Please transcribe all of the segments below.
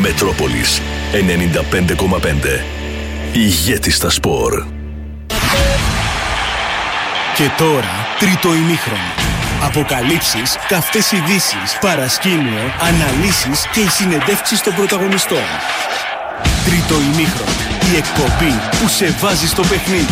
Μετρόπολης 95,5. Ηγέτης στα σπορ. Και τώρα, τρίτο ημίχρονο. Αποκαλύψεις, καυτές ειδήσεις, παρασκήνιο, αναλύσεις και οι συνεντεύξεις των πρωταγωνιστών. Τρίτο ημίχρονο. Η εκπομπή που σε βάζει στο παιχνίδι.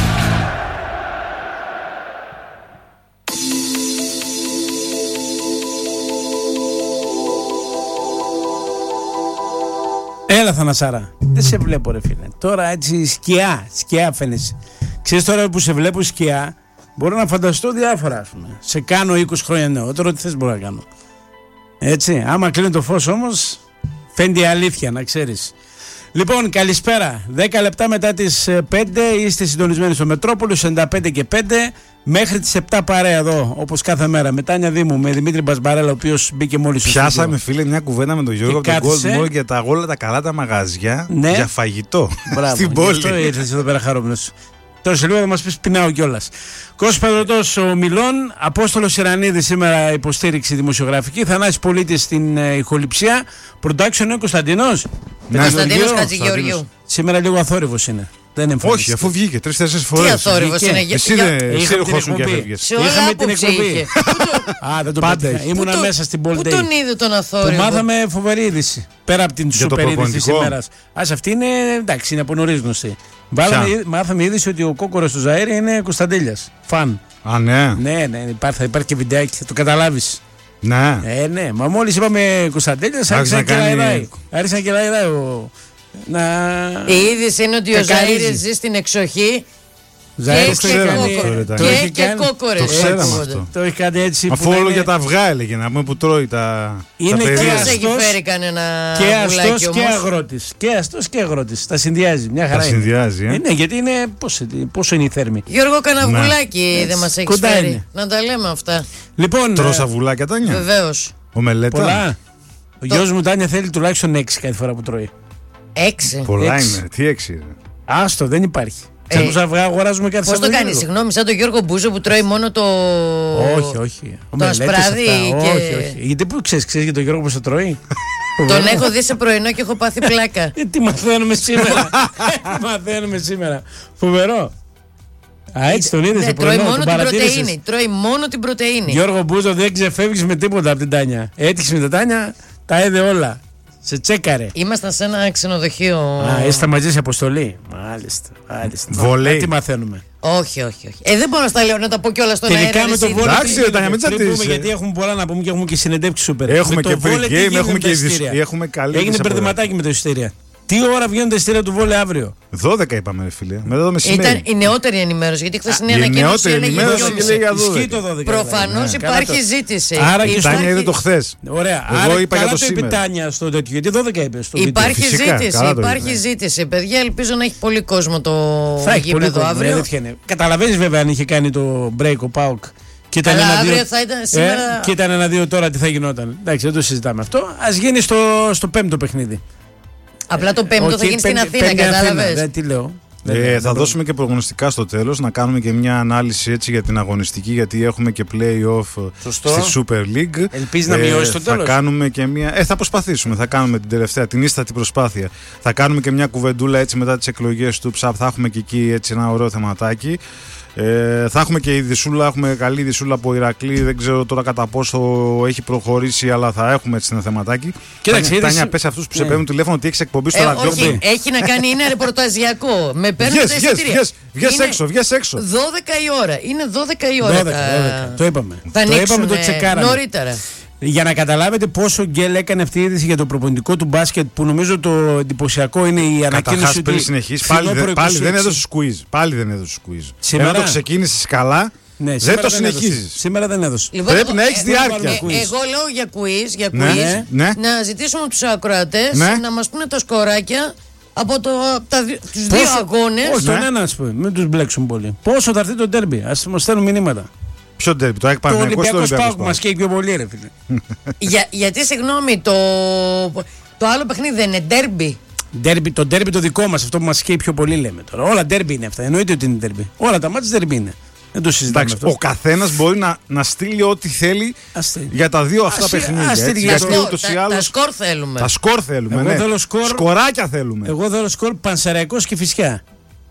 Έλα Θανασάρα, δεν σε βλέπω ρε φίλε. Τώρα έτσι σκιά φαίνεσαι. Ξέρεις τώρα που σε βλέπω σκιά, μπορώ να φανταστώ διάφορα ας πούμε. Σε κάνω 20 χρόνια νεότερο, τι θες μπορώ να κάνω. Έτσι, άμα κλείνει το φως όμως, φαίνεται η αλήθεια να ξέρεις. Λοιπόν, καλησπέρα. 10 λεπτά μετά τις 5 είστε συντονισμένοι στο Μετρόπολη, 95 και 5. Μέχρι τις 7 παρέα εδώ, όπως κάθε μέρα. Με Τάνια Δήμου, με Δημήτρη Μπασμπαρέλα, ο οποίος μπήκε μόλις στο στούντιο. Πιάσαμε φίλε μια κουβέντα με τον Γιώργο από τον κόσμο για τα όλα τα καλά τα μαγαζιά για φαγητό. Μπράβο, στην πόλη. Αυτό ήρθες εδώ πέρα χαρούμενος. Τώρα σε λίγο θα μας πεις πεινάω κιόλας. Κώστας Πεδροτός ο Μιλών, Απόστολος Ιρανίδης σήμερα υποστήριξη δημοσιογραφική, Θανάσης Πολίτης στην ηχοληψία. Production είναι ο Κωνσταντίνος. Κωνσταντίνος Χατζηγεωργίου. Σήμερα λίγο αθόρυβος είναι. Δεν όχι, αφού βγήκε 3-4 φορές. Τι αθόρυβος είναι, εσύ δεν ερχόσουν και έφευγες. Είχαμε την εκπομπή. Α, δεν το πάτηκα. Ήμουνα μέσα στην Πολτέη. Πού τον είδε τον αθόρυβο. Που μάθαμε φοβερή είδηση. Πέρα από την σούπερ είδηση της ημέρας. Ας αυτή είναι, εντάξει, είναι από νωρίς γνωστή. Μάθαμε είδηση ότι ο κόκορος του Ζαΐρη είναι Κωνσταντέλιας. Φαν. Α, ναι. Ναι, θα υπάρχει και βιντεάκι, θα το καταλάβεις. Ναι. Ναι, μα μόλις είπαμε Κωνσταντέλιας, άρχισε να κελαϊδάει ο... Η είδηση είναι ότι ο Ζαΐρης ζει στην εξοχή και κόκορες. Το ξέραμε αυτό. Το έχει κάνει έτσι. Αφού όλο για τα αυγά έλεγε να πούμε που τρώει τα είναι παιδιά. Και έχει φέρει κανένα βουλάκι όμως. Και αστός και αγρότης. Τα συνδυάζει. Μια χαρά. Τα συνδυάζει. Ναι, γιατί είναι. Πόσο είναι η θέρμη. Γιώργο, κανένα βουλάκι δεν μας έχει φέρει. Να τα λέμε αυτά. Λοιπόν. Τρώσα βουλάκια, Τάνια. Βεβαίως. Ομελέτα. Πολλά. Ο γιος μου Τάνια θέλει τουλάχιστον 6 κάθε φορά που τρώει. 6. Πολλά είναι. Τι 6 είναι. Άστο, δεν υπάρχει. Πώς αυγά αγοράζουμε κάθε Σαββατοκύριακο. Πώς το κάνει, συγγνώμη, σαν τον Γιώργο Μπούζο που τρώει μόνο το. Όχι. Το ασπράδι. Όχι. Γιατί πού ξέρεις για τον Γιώργο πώς το τρώει. Τον έχω δει σε πρωινό και έχω πάθει πλάκα. Τι μαθαίνουμε σήμερα. Φοβερό. Έτσι τον είδε σε πρωινό. Τρώει μόνο την πρωτεΐνη. Γιώργο Μπούζο, δεν ξεφεύγεις με τίποτα από την Τάνια. Έτυχε με την Τάνια, τα είδε όλα. Σε τσέκαρε. Ήμασταν σε ένα ξενοδοχείο. Α, είστε μαζί σε αποστολή. Μάλιστα. Βολέι. Τι μαθαίνουμε. Όχι. Δεν μπορώ να τα λέω, να τα πω κιόλας στον αέρα. Τελικά με το βόλεϊ. Εντάξει, Τάνια, μην τσατίζεις. Γιατί έχουμε πολλά να πούμε και έχουμε και συνεντεύξεις σούπερ. Έχουμε και pre-game, έχουμε και εισιτήρια. Έγινε μπερδεματάκι με τα εισιτήρια. Τι ώρα βγαίνουν τα εισιτήρια του βόλεϊ αύριο? 12 είπαμε, φίλε. Μετά το μεσημέρι. Ήταν η νεότερη ενημέρωση, γιατί χθες είναι ανακοίνωση. Ισχύει το 12. Προφανώς υπάρχει ζήτηση. Άρα και η Τάνια είδε το χθες. Ωραία. Εγώ είπα για το σήμερα. Τάνια στο τέτοιο, γιατί 12 είπε. Υπάρχει ζήτηση. Παιδιά, ελπίζω να έχει πολύ κόσμο το γήπεδο αύριο. Καταλαβαίνεις βέβαια αν είχε κάνει το break ο ΠΑΟΚ. Αλλά αύριο θα ήταν σήμερα. Και ήταν 1-2 τώρα τι θα γινόταν. Εντάξει, δεν το συζητάμε αυτό. Ας γίνει στο πέμπτο παιχνίδι. Απλά το πέμπτο θα γίνει στην Αθήνα, κατάλαβες. Τι λέω. Θα δώσουμε και προγνωστικά στο τέλος, να κάνουμε και μια ανάλυση έτσι για την αγωνιστική, γιατί έχουμε και play-off στη Super League. Ελπίζεις να μειώσει το τέλος. Θα κάνουμε και μια. Θα προσπαθήσουμε, θα κάνουμε την τελευταία, την ίστατη προσπάθεια. Θα κάνουμε και μια κουβεντούλα έτσι μετά τις εκλογές του ΨΑΠ. Θα έχουμε και εκεί έτσι ένα ωραίο θεματάκι. Θα έχουμε και η Δυσούλα, έχουμε καλή Δυσούλα από Ηρακλή. Δεν ξέρω τώρα κατά πόσο έχει προχωρήσει, αλλά θα έχουμε έτσι ένα θεματάκι. Τάνια, πες αυτούς που σε παίρνουν τηλέφωνο ότι έχεις εκπομπή στο ραδιόφωνο. Όχι, έχει να κάνει, είναι ρεπορταζιακό. Με παίρνουν τα εισιτήρια. Βγες έξω. 12 η ώρα. Είναι 12 η ώρα. 12. Το είπαμε. Θα ανοίξουμε το τσεκάραμε νωρίτερα. Για να καταλάβετε πόσο γκέλ έκανε αυτή η είδηση για το προπονητικό του μπάσκετ, που νομίζω το εντυπωσιακό είναι η ανακοίνωση του. Πριν συνεχίσει, πάλι δεν έδωσε squeeze. Ενώ το ξεκίνησε καλά, ναι, δεν το συνεχίζει. Σήμερα δεν έδωσε. Λοιπόν, πρέπει να έχει διάρκεια. Εγώ λέω για quiz, να ζητήσουμε από τους ακροατές να μας πούνε τα σκοράκια από τους δύο αγώνες. Όχι, τον ένα, μην τους μπλέξουν πολύ. Πόσο θα έρθει το ντέρμπι, ας μας στέλνουν μηνύματα. Ποιο ντέρμπι, το ΑΕΚ Παναθηναϊκός ή το Ολυμπιακός ΠΑΟΚ? Μας καίει πιο πολύ, ρε φίλε. Γιατί, συγγνώμη, το άλλο παιχνίδι δεν είναι ντέρμπι. Το ντέρμπι το δικό μας, αυτό που μας καίει πιο πολύ λέμε τώρα. Όλα ντέρμπι είναι αυτά. Εννοείται ότι είναι ντέρμπι. Όλα τα μάτς ντέρμπι είναι. Δεν το συζητάμε. Εντάξει, ο καθένας μπορεί να στείλει ό,τι θέλει για τα δύο αυτά παιχνίδια. Τα σκορ θέλουμε. Τα σκορ θέλουμε. Ναι. Σκοράκια θέλουμε. Εγώ θέλω σκορ Πανσεραϊκός και Κηφισιά.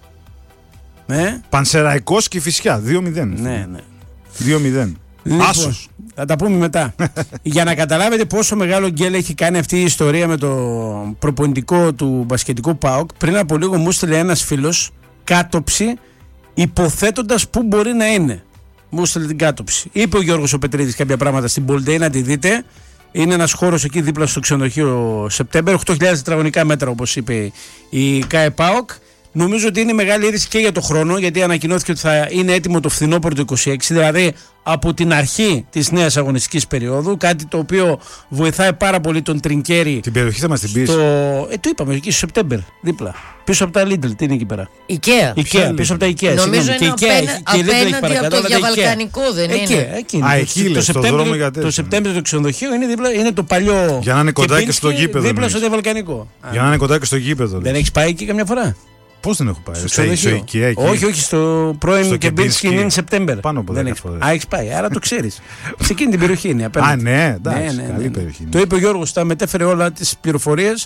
Ναι. Πανσεραϊκός και Κηφισιά. 2-0. Ναι. 2-0. Λοιπόν, άσος. Θα τα πούμε μετά. Για να καταλάβετε πόσο μεγάλο γκέλ έχει κάνει αυτή η ιστορία με το προπονητικό του μπασκετικού ΠΑΟΚ, πριν από λίγο μου στείλε ένας φίλος κάτοψη υποθέτοντας πού μπορεί να είναι. Μου στείλε την κάτοψη. Είπε ο Γιώργος ο Πετρίδης κάποια πράγματα στην Bold Day, να τη δείτε. Είναι ένας χώρος εκεί δίπλα στο ξενοδοχείο Σεπτέμβρη, 8.000 τετραγωνικά μέτρα όπως είπε η ΚΑΕ ΠΑΟΚ. Νομίζω ότι είναι μεγάλη είδηση και για το χρόνο, γιατί ανακοινώθηκε ότι θα είναι έτοιμο το φθινόπωρο του 26, δηλαδή από την αρχή της νέας αγωνιστικής περίοδου. Κάτι το οποίο βοηθάει πάρα πολύ τον Τρινκέρι. Την περιοχή θα μας την πεις. Το είπαμε εκεί στο Σεπτέμβρη, δίπλα. Πίσω από τα Lidl, τι είναι εκεί πέρα. IKEA. Πίσω από τα IKEA. Νομίζω είναι απέναντι από το διαβαλκανικό, δεν είναι. Εκεί το Σεπτέμβριο το ξενοδοχείο είναι δίπλα, είναι το παλιό. Για να είναι κοντά και στο γήπεδο. Δίπλα στο διαβαλκανικό. Για να είναι κοντά και στο γήπεδο. Δεν έχει πάει εκεί καμιά φορά? Πώς δεν έχω πάει? Στο IKEA εκεί. Όχι, στο πρώην Κεμπίνσκι είναι Σεπτέμβρη. Πάνω από 10 φορές. Έχεις πάει, άρα το ξέρεις. Σε εκείνη την περιοχή είναι απέναντι. Ναι, εντάξει, καλή περιοχή. Το είπε ο Γιώργος, τα μετέφερε όλα τις πληροφορίες.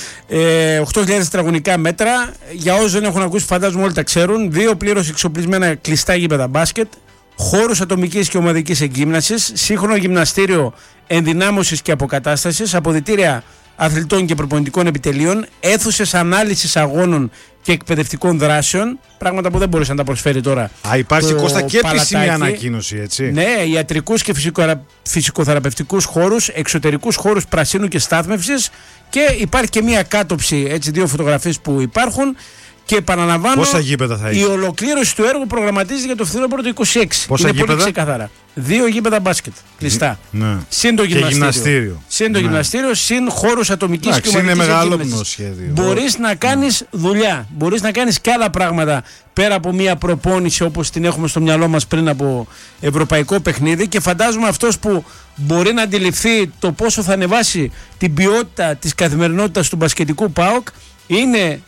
8.000 τετραγωνικά μέτρα. Για όσους δεν έχουν ακούσει, φαντάζομαι όλοι τα ξέρουν. 2 πλήρως εξοπλισμένα κλειστά γήπεδα μπάσκετ. Χώρους ατομικής και ομαδικής εγκύμνασης. Σύγχρονο γυμναστήριο ενδυνάμωσης και αποκατάστασης. Αποδυτήρια αθλητών και προπονητικών επιτελείων, αίθουσες ανάλυσης αγώνων και εκπαιδευτικών δράσεων, πράγματα που δεν μπορείς να τα προσφέρει τώρα. Υπάρχει Κώστα και επίσημη ανακοίνωση, έτσι. Ναι, ιατρικούς και φυσικοθεραπευτικούς χώρους, εξωτερικούς χώρους πρασίνου και στάθμευσης, και υπάρχει και μία κάτοψη, έτσι, 2 φωτογραφίες που υπάρχουν. Και επαναλαμβάνω, πόσα γήπεδα θα έχει? Η ολοκλήρωση του έργου προγραμματίζεται για το φθινόπωρο του 26. Πόσα είναι γήπεδα? Πολύ ξεκαθαρά. 2 γήπεδα μπάσκετ κλειστά. Ναι. Συν το γυμναστήριο. Συν το γυμναστήριο, συν χώρους ατομικής και ομαδικής εγκύμνασης. Είναι μεγάλο σχέδιο. Μπορείς να κάνεις δουλειά. Μπορείς να κάνεις και άλλα πράγματα πέρα από μια προπόνηση όπως την έχουμε στο μυαλό μας πριν από ευρωπαϊκό παιχνίδι. Και φαντάζομαι αυτός που μπορεί να αντιληφθεί το πόσο θα ανεβάσει την ποιότητα της καθημερινότητας του μπασκετικού ΠΑΟΚ είναι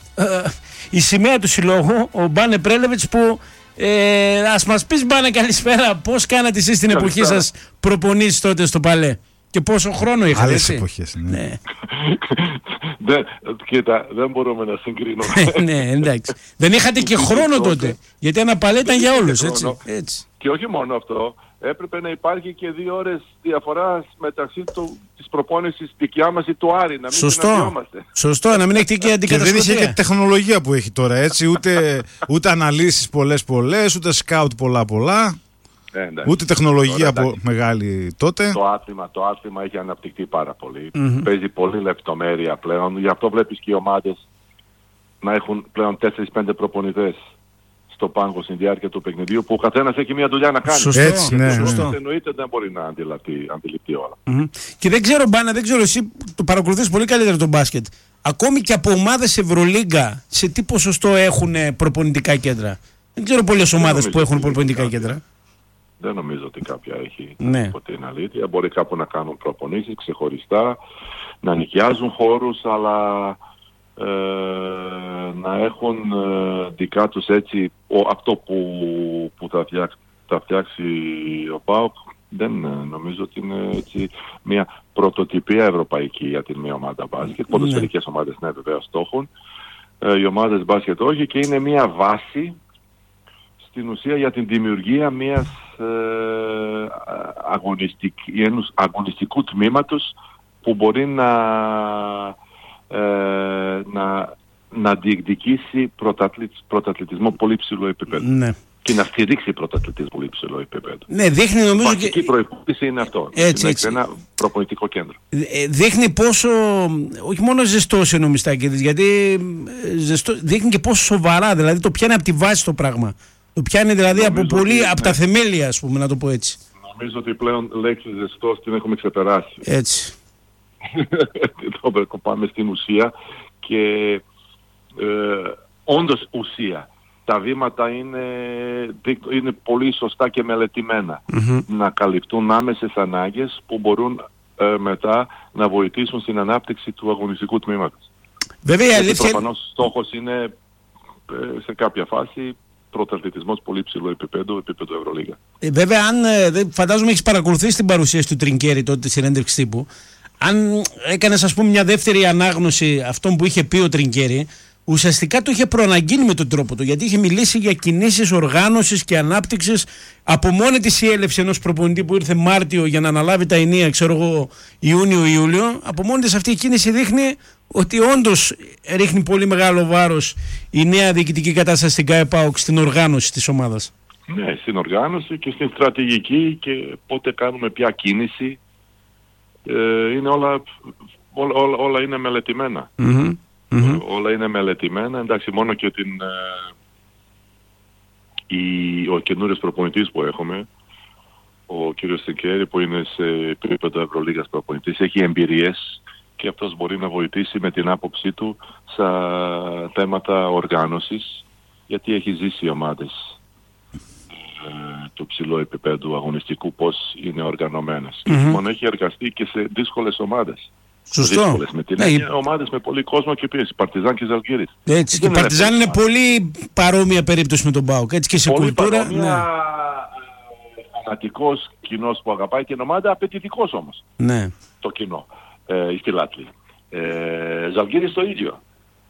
η σημαία του συλλόγου, ο Μπάνε Πρέλεβιτς, που ας μας πεις, Μπάνε, καλησπέρα, πώς κάνατε εσείς την εποχή σας προπονήσεις τότε στο Παλέ και πόσο χρόνο είχατε? Άλλες εποχές, ναι. Κοίτα, δεν μπορούμε να συγκρίνουμε. Ναι, εντάξει. Δεν είχατε και χρόνο τότε, γιατί ένα Παλέ ήταν για όλους, έτσι. Και όχι μόνο αυτό, έπρεπε να υπάρχει και 2 ώρες διαφορά μεταξύ της προπόνησης δικιά μας ή του Άρη, να μην συναντιόμαστε. Σωστό, να μην έχετε και αντικαταστροφή. Και δεν είχε και τεχνολογία που έχει τώρα, έτσι, ούτε αναλύσεις πολλές, ούτε σκάουτ πολλά. Ούτε τεχνολογία μεγάλη τότε. Το άθλημα έχει αναπτυχθεί πάρα πολύ. Παίζει πολύ λεπτομέρεια πλέον. Γι' αυτό βλέπεις και οι ομάδες να έχουν πλέον 4-5 προπονητές στο πάγκο στην διάρκεια του παιχνιδιού, που ο καθένας έχει μια δουλειά να κάνει. Σωστό. Έτσι, ναι. Εννοείται δεν μπορεί να αντιληφθεί όλα. Και δεν ξέρω, Μπάνα, δεν ξέρω, εσύ το παρακολουθείς πολύ καλύτερα το μπάσκετ. Ακόμη και από ομάδες Ευρωλίγκα, σε τι ποσοστό έχουν προπονητικά κέντρα? Δεν ξέρω πολλές ομάδες που έχουν προπονητικά κέντρα. Δεν νομίζω ότι κάποια έχει, ναι. Από την αλήθεια. Μπορεί κάπου να κάνουν προπονήσεις ξεχωριστά, να νοικιάζουν χώρους, αλλά να έχουν δικά τους, έτσι, αυτό που θα φτιάξει ο ΠΑΟΚ. Δεν νομίζω ότι είναι, έτσι, μια πρωτοτυπία ευρωπαϊκή για την μία ομάδα μπάσκετ. Ποδοσφαιρικές ομάδες, ναι, βεβαίως το έχουν. Οι ομάδες μπάσκετ όχι, και είναι μια βάση στην ουσία για την δημιουργία μιας αγωνιστικού τμήματος που μπορεί να διεκδικήσει πρωταθλητισμό πολύ ψηλό επίπεδο. Ναι. Και να στηρίξει πρωταθλητισμό πολύ ψηλό επίπεδο. Ναι, δείχνει, νομίζω, βασική προϋπόθεση είναι αυτό. Έτσι. Ένα προπονητικό κέντρο. Δείχνει πόσο, όχι μόνο ζεστός είναι ο Μιστάκηδης, γιατί δείχνει και πόσο σοβαρά, δηλαδή το πιάνει από τη βάση το πράγμα. Το πιάνει δηλαδή από τα θεμέλια, ας πούμε, να το πω έτσι. Νομίζω ότι πλέον λέξη ζεστός την έχουμε ξεπεράσει. Έτσι. Πάμε στην ουσία και όντως ουσία. Τα βήματα είναι πολύ σωστά και μελετημένα. Να καλυφθούν άμεσες ανάγκες που μπορούν μετά να βοηθήσουν στην ανάπτυξη του αγωνιστικού τμήματος. Βέβαια η αλήθεια... Προφανώς στόχος είναι σε κάποια φάση πρωταθλητισμός πολύ ψηλό επίπεδο Ευρωλίγα. Βέβαια, αν φαντάζομαι έχεις παρακολουθήσει την παρουσίαση του Τρινκέρι τότε τη συνέντευξη τύπου, αν έκανες ας πούμε μια δεύτερη ανάγνωση αυτών που είχε πει ο Τρινκέρι, ουσιαστικά το είχε προαναγγείλει με τον τρόπο του, γιατί είχε μιλήσει για κινήσεις οργάνωσης και ανάπτυξης. Από μόνη της η έλευση ενός προπονητή που ήρθε Μάρτιο για να αναλάβει τα ενία, ξέρω εγώ, Ιούνιο-Ιούλιο, από μόνη της αυτή η κίνηση δείχνει ότι όντως ρίχνει πολύ μεγάλο βάρος η νέα διοικητική κατάσταση στην ΚΑΕ ΠΑΟΚ στην οργάνωση της ομάδας. Ναι, στην οργάνωση και στην στρατηγική και πότε κάνουμε ποια κίνηση. Είναι όλα είναι μελετημένα. Όλα είναι μελετημένα. Εντάξει, μόνο και ο καινούριος προπονητής που έχουμε, ο κύριος Τρινκέρι, που είναι σε επίπεδο Ευρωλίγας προπονητής, έχει εμπειρίες και αυτός μπορεί να βοηθήσει με την άποψή του στα θέματα οργάνωσης, γιατί έχει ζήσει οι ομάδες του ψηλού επίπεδου αγωνιστικού πώς είναι οργανωμένες. Και μόνο έχει εργαστεί και σε δύσκολες ομάδες. Σωστό. Με την ομάδες με πολύ κόσμο και πίεση. Παρτιζάν και Ζαλγκίρις. Έτσι, και η Παρτιζάν είναι πολύ παρόμοια περίπτωση με τον ΠΑΟΚ. Έτσι και σε πολύ κουλτούρα. Παρόμοια, φανατικός κοινός που αγαπάει την ομάδα, απαιτητικός όμως. Ναι. Το κοινό. Οι φιλάθλοι. Ζαλγκίρις το ίδιο.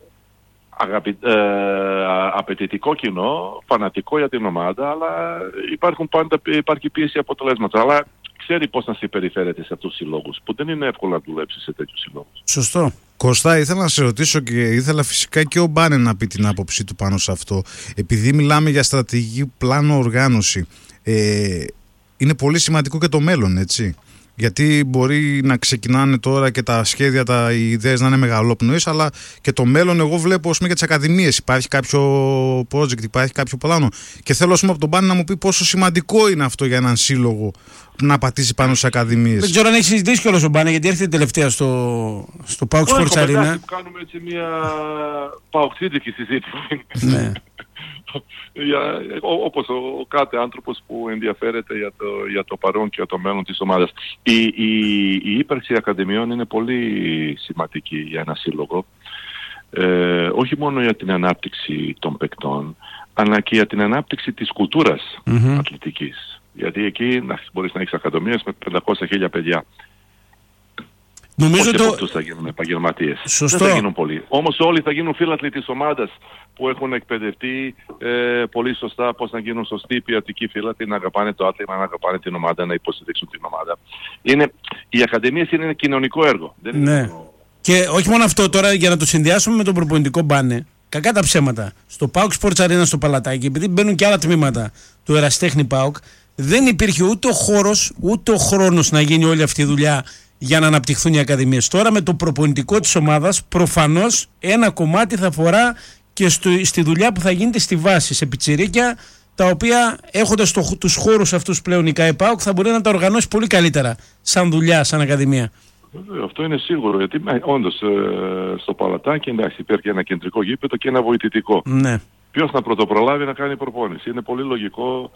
Απαιτητικό κοινό, φανατικό για την ομάδα, αλλά υπάρχει πίεση αποτελέσματα. Αλλά ξέρει πώς να συμπεριφέρεται σε αυτούς τους συλλόγους, που δεν είναι εύκολο να δουλέψει σε τέτοιους συλλόγους. Σωστό. Κωστά, ήθελα να σε ρωτήσω και ήθελα φυσικά και ο Μπάνε να πει την άποψή του πάνω σε αυτό. Επειδή μιλάμε για στρατηγική πλάνο οργάνωση, είναι πολύ σημαντικό και το μέλλον, έτσι. Γιατί μπορεί να ξεκινάνε τώρα και τα σχέδια, οι ιδέες να είναι μεγαλόπνοες, αλλά και το μέλλον εγώ βλέπω για τις ακαδημίες. Υπάρχει κάποιο project, υπάρχει κάποιο πλάνο. Και θέλω από τον Πάνη να μου πει πόσο σημαντικό είναι αυτό για έναν σύλλογο να πατήσει πάνω στις ακαδημίες. Δεν ξέρω αν έχει συζητήσει κιόλας ο Μπάνη, γιατί έρχεται τελευταία στο PAOK Sports Arena. Κάνουμε έτσι μια παοξίδικη συζήτηση. Ναι. Όπως ο κάθε άνθρωπος που ενδιαφέρεται για το παρόν και για το μέλλον της ομάδας. Η ύπαρξη ακαδημιών είναι πολύ σημαντική για ένα σύλλογο, όχι μόνο για την ανάπτυξη των παικτών, αλλά και για την ανάπτυξη της κουλτούρας αθλητικής. Γιατί εκεί μπορείς να έχεις ακαδημίες με 500.000 παιδιά. Νομίζω όχι από αυτούς θα γίνουν επαγγελματίες. Σωστό. Δεν θα γίνουν πολλοί. Όμως όλοι θα γίνουν φίλαθλοι της ομάδας που έχουν εκπαιδευτεί πολύ σωστά πώς να γίνουν σωστοί ποιοτικοί φίλαθλοι, να αγαπάνε το άθλημα, να αγαπάνε την ομάδα, να υποστηρίξουν την ομάδα. Οι ακαδημίες είναι ένα κοινωνικό έργο. Δεν ναι. είναι... Και όχι μόνο αυτό τώρα, για να το συνδυάσουμε με τον προπονητικό Μπάνε, κακά τα ψέματα. Στο PAOK Sports Arena στο Παλατάκι, επειδή μπαίνουν και άλλα τμήματα του Εραστέχνη PAOK, δεν υπήρχε ούτε ο χώρος ούτε ο χρόνος να γίνει όλη αυτή η δουλειά για να αναπτυχθούν οι ακαδημίες. Τώρα με το προπονητικό της ομάδας προφανώς ένα κομμάτι θα αφορά και στη δουλειά που θα γίνεται στη βάση, σε πιτσιρίκια, τα οποία έχοντας τους χώρους αυτούς πλέον η ΚΑΕ ΠΑΟΚ θα μπορεί να τα οργανώσει πολύ καλύτερα σαν δουλειά, σαν ακαδημία. Αυτό είναι σίγουρο, γιατί όντως στο Παλατάκι εντάξει, υπήρχε ένα κεντρικό γήπεδο και ένα βοηθητικό. Ναι. Ποιος θα πρωτοπρολάβει να κάνει προπόνηση? Είναι πολύ λογικό.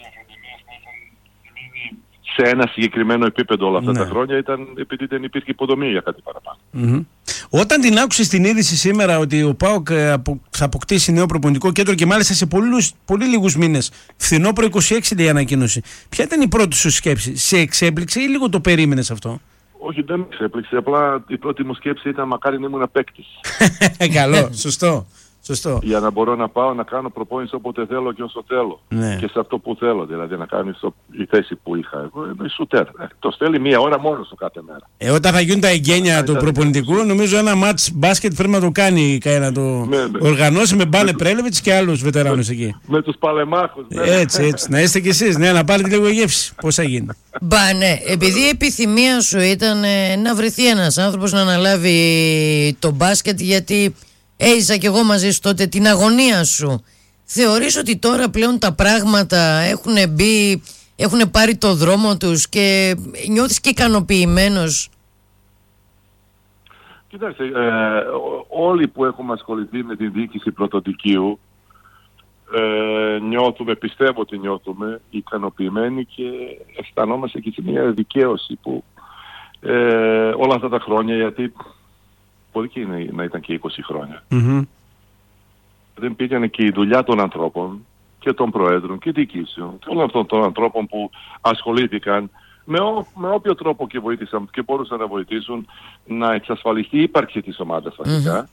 Σε ένα συγκεκριμένο επίπεδο όλα αυτά τα χρόνια ήταν επειδή δεν υπήρχε υποδομή για κάτι παραπάνω. Όταν την άκουσες την είδηση σήμερα ότι ο ΠΑΟΚ θα αποκτήσει νέο προπονητικό κέντρο και μάλιστα σε πολύ λίγους μήνες, φθινόπωρο 26 η ανακοίνωση, ποια ήταν η πρώτη σου σκέψη? Σε εξέπληξε ή λίγο το περίμενες αυτό? Όχι, δεν με εξέπληξε. Απλά η πρώτη μου σκέψη ήταν μακάρι να ήμουν παίκτης. Καλό, σωστό. Σωστό. Για να μπορώ να πάω να κάνω προπόνηση όποτε θέλω και όσο θέλω. Ναι. Και σε αυτό που θέλω. Δηλαδή να κάνω η θέση που είχα. Εγώ είμαι σουτέρ. Το στέλνει μία ώρα μόνος του κάθε μέρα. Όταν θα γίνουν τα εγγένεια του προπονητικού, νομίζω ένα μάτς μπάσκετ πρέπει να το κάνει, να το οργανώσει με Μπάνε Πρέλεβιτς και άλλους βετεράνους εκεί. Με τους παλεμάχους. Έτσι. Να είστε κι εσείς. Ναι, να πάρετε λίγο γεύση. Πώς θα γίνει? Μπάνε, επειδή η επιθυμία σου ήταν να βρεθεί ένας άνθρωπος να αναλάβει το μπάσκετ, γιατί έζησα κι εγώ μαζί σου τότε την αγωνία σου, θεωρείς ότι τώρα πλέον τα πράγματα έχουν πάρει το δρόμο τους και νιώθεις και ικανοποιημένος? Κοιτάξτε, όλοι που έχουμε ασχοληθεί με την διοίκηση πρωτοδικείου πιστεύω ότι νιώθουμε ικανοποιημένοι και αισθανόμαστε και σε μια δικαίωση που όλα αυτά τα χρόνια, γιατί μπορεί και να ήταν και 20 χρόνια. Δεν πήγανε και η δουλειά των ανθρώπων και των προέδρων και διοικήσεων και όλων αυτών των ανθρώπων που ασχολήθηκαν με όποιο τρόπο και βοήθησαν και μπορούσαν να βοηθήσουν να εξασφαλιστεί η ύπαρξη της ομάδας βασικά.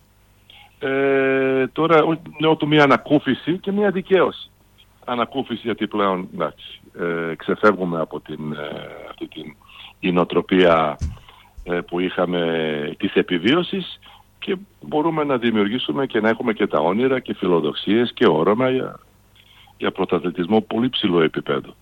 Τώρα λέω του μια ανακούφιση και μια δικαίωση. Ανακούφιση γιατί πλέον ξεφεύγουμε από αυτή την νοοτροπία που είχαμε της επιβίωσης και μπορούμε να δημιουργήσουμε και να έχουμε και τα όνειρα και φιλοδοξίες και όραμα για πρωταθλητισμό πολύ ψηλό επίπεδο.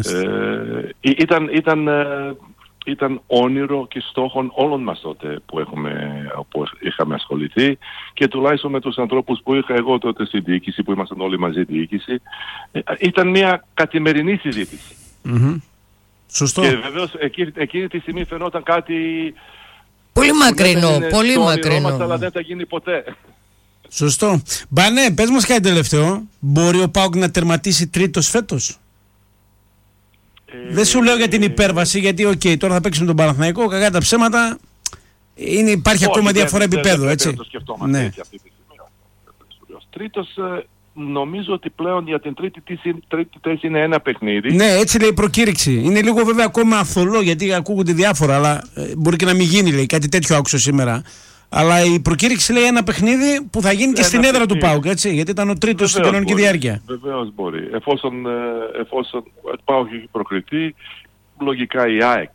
Ήταν όνειρο και στόχον όλων μας τότε που είχαμε ασχοληθεί και τουλάχιστον με τους ανθρώπους που είχα εγώ τότε στη διοίκηση, που ήμασταν όλοι μαζί διοίκηση, ήταν μια καθημερινή συζήτηση. Σωστό. Και βεβαίως εκείνη τη στιγμή φαινόταν κάτι πολύ μακρινό, πολύ μακρινό. Αλλά δεν θα γίνει ποτέ. Σωστό. Μπάνε, πες μας κάτι τελευταίο. Μπορεί ο ΠΑΟΚ να τερματίσει τρίτος φέτος? Δεν σου λέω για την υπέρβαση, γιατί τώρα θα παίξουμε τον Παναθηναϊκό, κακά τα ψέματα, υπάρχει ακόμα διαφορά επίπεδου, έτσι. Δεν το σκεφτόμαστε έτσι αυτή τη στιγμή. Τρίτος, νομίζω ότι πλέον για την τρίτη θέση είναι ένα παιχνίδι. Ναι, έτσι λέει η προκήρυξη. Είναι λίγο βέβαια ακόμα αθολό, γιατί ακούγονται διάφορα, αλλά μπορεί και να μην γίνει, λέει, κάτι τέτοιο άκουσα σήμερα. Αλλά η προκήρυξη λέει ένα παιχνίδι που θα γίνει και στην έδρα του ΠΑΟΚ, έτσι, γιατί ήταν ο τρίτος στην κανονική διάρκεια. Βεβαίως μπορεί. Εφόσον ο ΠΑΟΚ έχει προκριθεί, λογικά η ΑΕΚ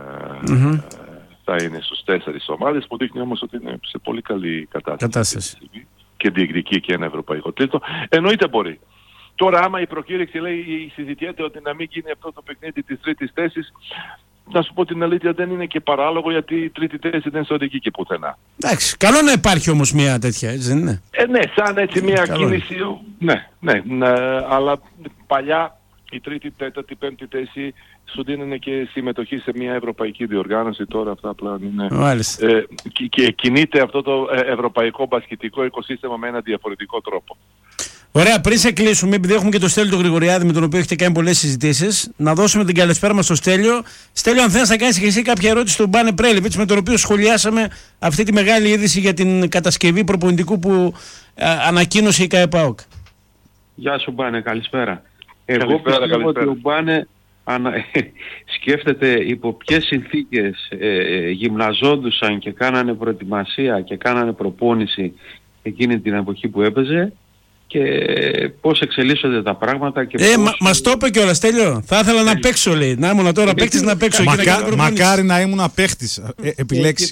θα είναι στους 4 ομάδες, που δείχνει όμως ότι είναι σε πολύ καλή κατάσταση. Και διεκδικεί και ένα ευρωπαϊκό τίτλο. Εννοείται μπορεί. Τώρα άμα η προκήρυξη λέει, συζητιέται ότι να μην γίνει αυτό το παιχνίδι της τρίτης θέσης, να σου πω την αλήθεια, δεν είναι και παράλογο, γιατί η τρίτη θέση δεν σε οδηγεί και πουθενά. Εντάξει, καλό να υπάρχει όμως μια τέτοια, έτσι δεν είναι? Ναι, σαν έτσι μια κίνηση, ναι, αλλά παλιά η τρίτη, τέταρτη, πέμπτη θέση σου δίνουν και συμμετοχή σε μια ευρωπαϊκή διοργάνωση. Τώρα αυτά πλέον είναι και κινείται αυτό το ευρωπαϊκό μπασκετικό οικοσύστημα με ένα διαφορετικό τρόπο. Ωραία, πριν σε κλείσουμε, επειδή έχουμε και τον Στέλιο τον Γρηγοριάδη, με τον οποίο έχετε κάνει πολλές συζητήσεις, να δώσουμε την καλησπέρα μας στο Στέλιο. Στέλιο, αν θέλεις να κάνεις και εσύ κάποια ερώτηση στον Μπάνε Πρέλεβιτς, με τον οποίο σχολιάσαμε αυτή τη μεγάλη είδηση για την κατασκευή προπονητικού που ανακοίνωσε η ΚΑΕΠΑΟΚ. Γεια σου Μπάνε, καλησπέρα. Εγώ πιστεύω ότι ο Μπάνε σκέφτεται υπό ποιες συνθήκες γυμναζόντουσαν και κάνανε προετοιμασία και κάνανε προπόνηση εκείνη την εποχή που έπαιζε και πώς εξελίσσονται τα πράγματα. Μας το είπε κιόλας, Στέλιο. Θα ήθελα να παίξω, λέει. Να ήμουν τώρα παίκτης, να παίξω. Μακάρι να ήμουν παίκτης. Επιλέξει.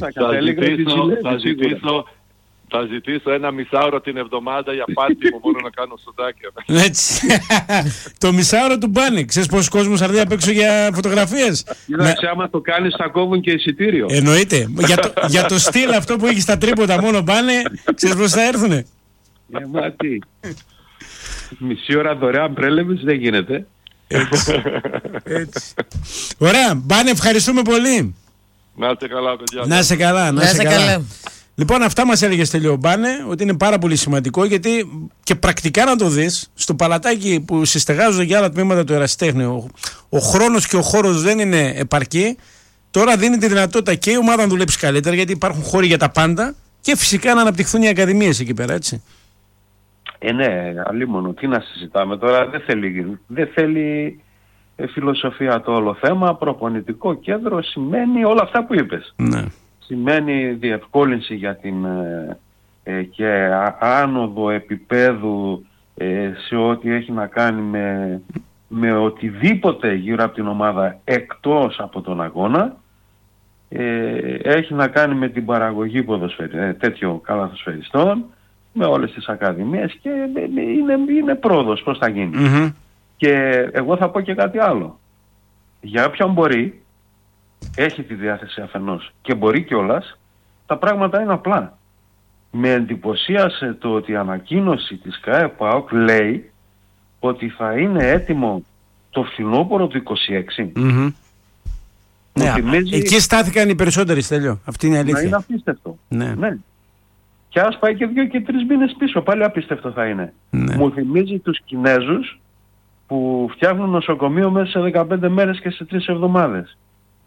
Θα ζητήσω ένα μισάωρο την εβδομάδα για πάρτι που μπορώ να κάνω σωτάκια. Έτσι. Το μισάωρο του Μπάνε. Ξέρεις πόσος κόσμος αρθεί να παίξω για φωτογραφίες? Κοίταξε, άμα το κάνεις θα κόβουν και εισιτήριο. Εννοείται. Για το στυλ αυτό που έχει στα τρίποτα μόνο Μπάνε, ξέρεις πώς θα έρθουνε? Γεμάτη. Μισή ώρα δωρεάν Πρέλεβιτς δεν γίνεται. Έτσι. Ωραία. Μπάνε, ευχαριστούμε πολύ. Να είστε καλά, παιδιά. Να είστε καλά. Λοιπόν, αυτά μας έλεγε Στέλιο Μπάνε, ότι είναι πάρα πολύ σημαντικό, γιατί και πρακτικά να το δεις, στο παλατάκι που συστεγάζονται για άλλα τμήματα του ερασιτέχνη, ο χρόνος και ο χώρος δεν είναι επαρκή. Τώρα δίνει τη δυνατότητα και η ομάδα να δουλέψει καλύτερα, γιατί υπάρχουν χώροι για τα πάντα, και φυσικά να αναπτυχθούν οι ακαδημίες εκεί πέρα, έτσι. Ναι, αλίμονο, τι να συζητάμε τώρα, δεν θέλει φιλοσοφία το όλο θέμα. Προπονητικό κέντρο σημαίνει όλα αυτά που είπες. Ναι. Σημαίνει διευκόλυνση για την και άνοδο επίπεδου σε ό,τι έχει να κάνει με οτιδήποτε γύρω από την ομάδα εκτός από τον αγώνα. Έχει να κάνει με την παραγωγή τέτοιων καλαθοσφαιριστών, με όλες τις ακαδημίες, και είναι πρόοδος πώς θα γίνει. Mm-hmm. Και εγώ θα πω και κάτι άλλο. Για όποιον μπορεί, έχει τη διάθεση αφενός και μπορεί κιόλας, τα πράγματα είναι απλά. Με εντυπωσίασε το ότι η ανακοίνωση της ΚΑΕΠΑΟΚ λέει ότι θα είναι έτοιμο το φθινόπωρο του 26. Mm-hmm. Ναι, εκεί στάθηκαν οι περισσότεροι, Στέλιο. Αυτή είναι η αλήθεια. Να είναι απίστευτο. Ναι. Και ας πάει και 2 και 3 μήνες πίσω, πάλι απίστευτο θα είναι. Ναι. Μου θυμίζει τους Κινέζους που φτιάχνουν νοσοκομείο μέσα σε 15 μέρες και σε 3 εβδομάδες.